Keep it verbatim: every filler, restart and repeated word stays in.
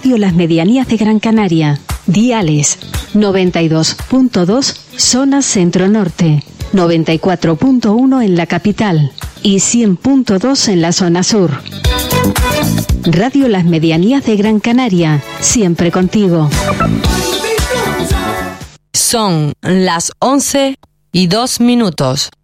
Radio Las Medianías de Gran Canaria. Diales noventa y dos punto dos zona centro-norte, noventa y cuatro punto uno en la capital y cien punto dos en la zona sur. Radio Las Medianías de Gran Canaria, siempre contigo. Son las once y dos minutos.